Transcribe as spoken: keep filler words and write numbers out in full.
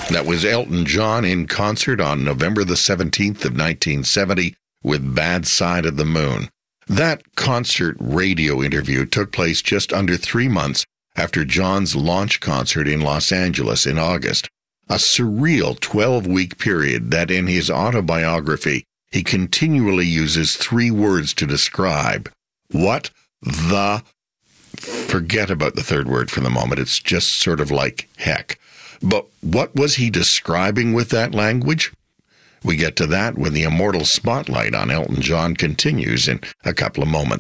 That was Elton John in concert on November the seventeenth of nineteen seventy with Bad Side of the Moon. That concert radio interview took place just under three months after John's launch concert in Los Angeles in August. A surreal twelve-week period that in his autobiography he continually uses three words to describe. What the... Forget about the third word for the moment. It's just sort of like heck. But what was he describing with that language? We get to that when the Immortal Spotlight on Elton John continues in a couple of moments.